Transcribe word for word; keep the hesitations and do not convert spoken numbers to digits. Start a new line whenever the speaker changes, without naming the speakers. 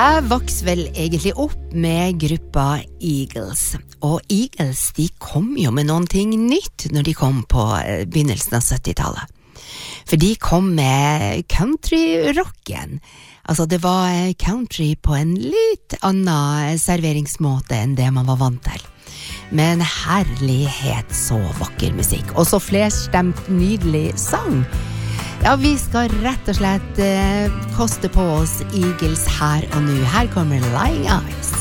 Jeg vokste vel egentlig opp med gruppa Eagles, og Eagles de kom jo med noen ting nytt når de kom på begynnelsen av syttitallet. For de kom med country-rocken. Altså det var country på en litt annen serveringsmåte enn det man var vant til. Men herlighet, så vakker musikk, og så flerstemt nydelig sang. Ja, vi skal rett og slett eh, koste på oss Eagles her og nu. Her kommer Lying Eyes.